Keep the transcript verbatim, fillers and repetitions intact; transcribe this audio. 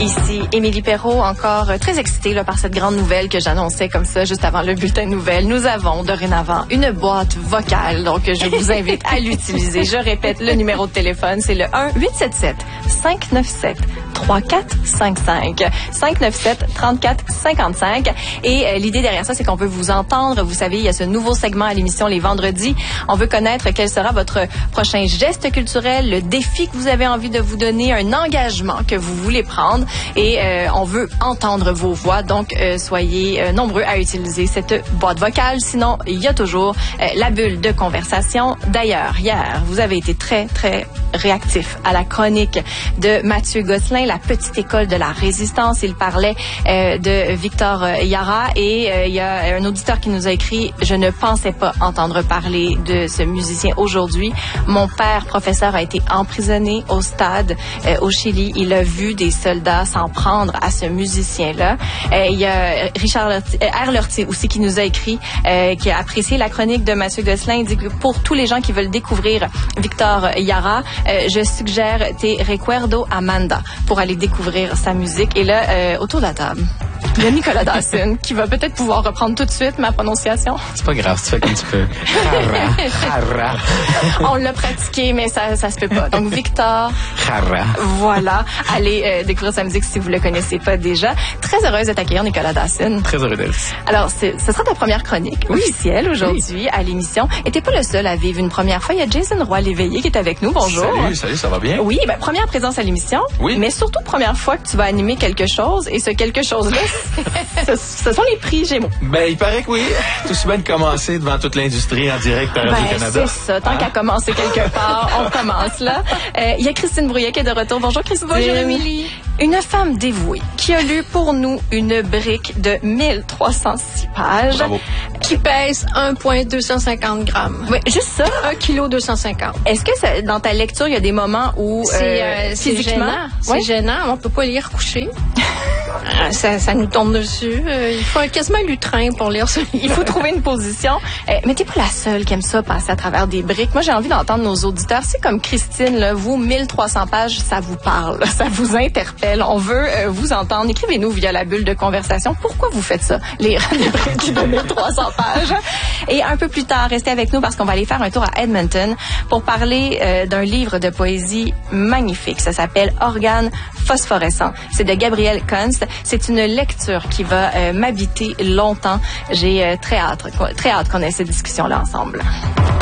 Ici Émilie Perrault, encore très excitée là, par cette grande nouvelle que j'annonçais comme ça juste avant le bulletin de nouvelles. Nous avons dorénavant une boîte vocale, donc je vous invite à l'utiliser. Je répète, le numéro de téléphone, c'est le un huit sept sept cinq neuf sept trois quatre cinq cinq. cinq neuf sept trente-quatre cinquante-cinq. Et euh, l'idée derrière ça, c'est qu'on veut vous entendre. Vous savez, il y a ce nouveau segment à l'émission les vendredis. On veut connaître quel sera votre prochain geste culturel, le défi que vous avez envie de vous donner, un engagement que vous voulez prendre. Et euh, on veut entendre vos voix. Donc, euh, soyez euh, nombreux à utiliser cette boîte vocale. Sinon, il y a toujours euh, la bulle de conversation. D'ailleurs, hier, vous avez été très, très réactif à la chronique de Mathieu Gosselin, la petite école de la résistance. Il parlait euh, de Victor Yara et euh, il y a un auditeur qui nous a écrit « Je ne pensais pas entendre parler de ce musicien aujourd'hui. Mon père, professeur, a été emprisonné au stade euh, au Chili. Il a vu des soldats s'en prendre à ce musicien-là. Euh, » Il y a Richard Lortie, euh, R. Lortie aussi qui nous a écrit, euh, qui a apprécié la chronique de Mathieu Gosselin. Il dit que pour tous les gens qui veulent découvrir Victor Yara, euh, je suggère Te Recuerdo Amanda pour aller découvrir sa musique. Et là, euh, autour de la table, il y a Nicolas Dawson qui va peut-être pouvoir reprendre tout de suite ma prononciation. C'est pas grave, tu fais comme tu peux. Hara, hara. On l'a pratiqué, mais ça, ça se peut pas. Donc, Victor. Hara. Voilà. Allez euh, découvrir sa musique si vous le connaissez pas déjà. Très heureuse de t'accueillir, Nicolas Dawson. Très heureux d'être ici. Alors, c'est, ce sera ta première chronique oui. officielle aujourd'hui oui. à l'émission. Et t'es pas le seul à vivre une première fois. Il y a Jason Roy-Léveillé qui est avec nous. Bonjour. Salut, salut, ça va bien? Oui, ben, première présence à l'émission. Oui. Mais surtout, première fois que tu vas animer quelque chose. Et ce quelque chose-là, ce, ce sont les prix Gémeaux. Ben, il paraît que oui. Tout aussi bien de commencer devant toute l'industrie en direct à Radio-Canada. Ben, c'est ça. Tant hein? qu'à commencer quelque part, on commence là. Il euh, y a Christine Brouillet qui est de retour. Bonjour, Christine. Bonjour, Émilie. Une femme dévouée qui a lu pour nous une brique de mille trois cent six pages. Bravo. Qui pèse un virgule deux cent cinquante grammes. Oui, juste ça. un virgule deux cent cinquante. Est-ce que ça, dans ta lecture, il y a des moments où c'est, euh, euh, c'est physiquement, gênant? C'est ouais? gênant. On peut pas lire couché. Ça, ça nous tombe dessus. Euh, il faut quasiment un lutrin pour lire ce livre. Il faut trouver une position. Euh, mais t'es pas la seule qui aime ça, passer à travers des briques. Moi, j'ai envie d'entendre nos auditeurs. C'est comme Christine, là, vous, mille trois cents pages, ça vous parle, là, ça vous interpelle. On veut euh, vous entendre. Écrivez-nous via la bulle de conversation. Pourquoi vous faites ça? Lire des briques de mille trois cents pages. Et un peu plus tard, restez avec nous parce qu'on va aller faire un tour à Edmonton pour parler euh, d'un livre de poésie magnifique. Ça s'appelle Organes phosphorescents. C'est de Gabrielle Kunst. C'est une lecture qui va euh, m'habiter longtemps. J'ai euh, très hâte, très hâte qu'on ait cette discussion-là ensemble.